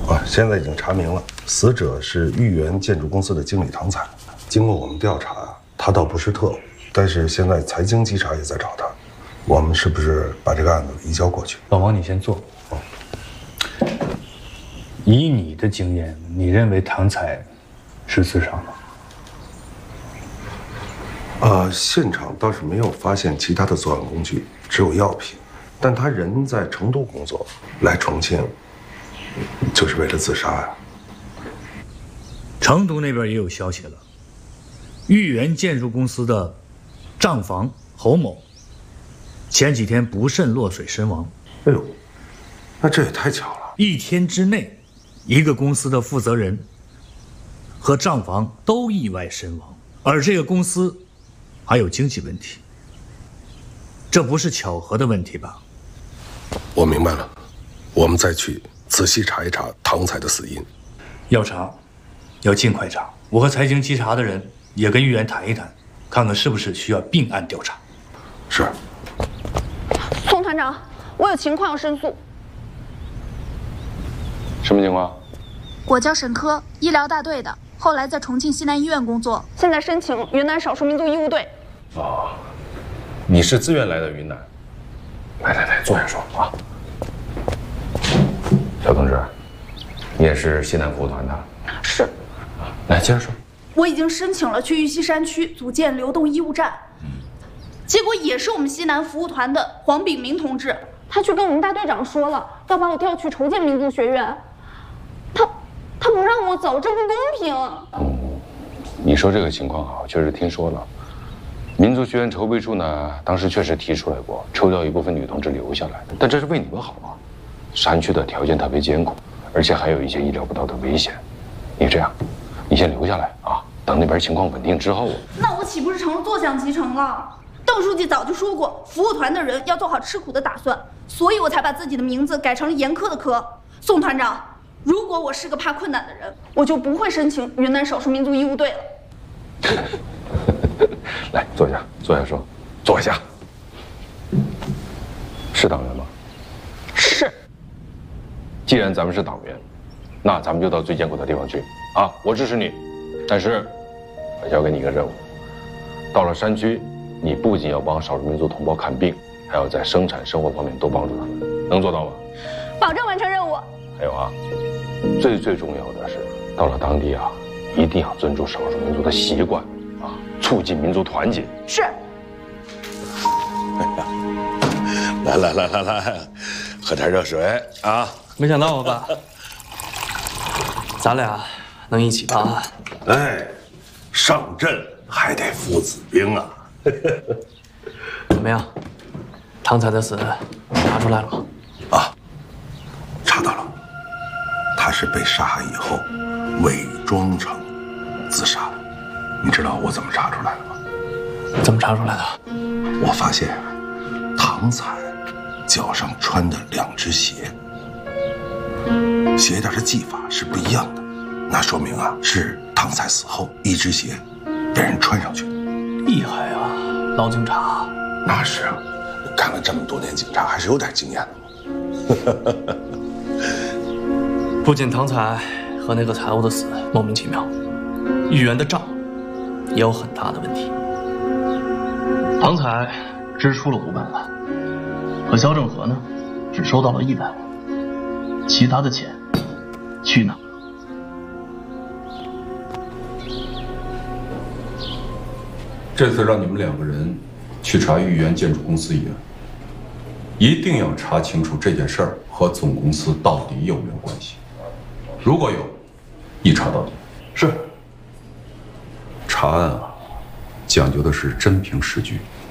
现在已经查明了，死者是豫园建筑公司的经理唐彩。经过我们调查，他倒不是特务，但是现在财经稽查也在找他。我们是不是把这个案子移交过去？ 老王，你先坐。以你的经验，你认为唐彩是自杀吗？ 现场倒是没有发现其他的作案工具，只有药品。但他人在成都工作，来重庆就是为了自杀呀。 成都那边也有消息了，豫园建筑公司的账房侯某前几天不慎落水身亡。 哎呦，那这也太巧了 ！1天之内，一个公司的负责人和账房都意外身亡，而这个公司还有经济问题，这不是巧合的问题吧？ 我明白了，我们再去仔细查一查唐彩的死因。 要查，要尽快查。我和财经稽查的人也跟豫园谈一谈，看看是不是需要并案调查。 是。 宋团长，我有情况要申诉。 什么情况？ 我叫沈科，医疗大队的，后来在重庆西南医院工作， 现在申请云南少数民族医务队。 哦，你是自愿来的云南？来，坐下说啊。小同志，你也是西南服务团的？ 是。 来，接着说。 我已经申请了去玉溪山区组建流动医务站，结果也是我们西南服务团的黄炳明同志， 他去跟我们大队长说了，要把我调去筹建民族学院。他不让我走，这不公平。 你说这个情况啊，确实听说了。民族学院筹备处呢，当时确实提出来过，抽调一部分女同志留下来，但这是为你们好啊。山区的条件特别艰苦，而且还有一些医疗不到的危险。你这样，你先留下来啊，等那边情况稳定之后。 那我岂不是成了坐享其成了？邓书记早就说过，服务团的人要做好吃苦的打算，所以我才把自己的名字改成了严苛的科。宋团长，如果我是个怕困难的人，我就不会申请云南少数民族医务队了。 来，坐下说，坐下。是党员吗？ 是。 既然咱们是党员，那咱们就到最艰苦的地方去啊！我支持你，但是我交给你一个任务，到了山区，你不仅要帮少数民族同胞看病，还要在生产生活方面多帮助他们，能做到吗？ 保证完成任务。 还有啊，最重要的是，到了当地啊，一定要尊重少数民族的习惯啊，促进民族团结。 是。 来，喝点热水啊！ 没想到吧，咱俩能一起办案。 哎，上阵还得父子兵啊！ 怎么样，唐彩的死查出来了吗？ 啊，查到了，他是被杀害以后伪装成自杀的。你知道我怎么查出来的吗？ 怎么查出来的？ 我发现唐彩脚上穿的2只鞋，鞋带的系法是不一样的，那说明啊是唐彩死后1只鞋被人穿上去的。 厉害啊，老警察！ 那是啊，干了这么多年警察，还是有点经验的嘛。 不仅唐彩和那个财务的死莫名其妙，豫园的账也有很大的问题。唐彩支出了500万，和肖正和呢只收到了100万，其他的钱去哪儿？ 这次让你们2个人去查豫园建筑公司一案，一定要查清楚这件事儿和总公司到底有没有关系。如果有，一查到底。 是。 查案啊，讲究的是真凭实据。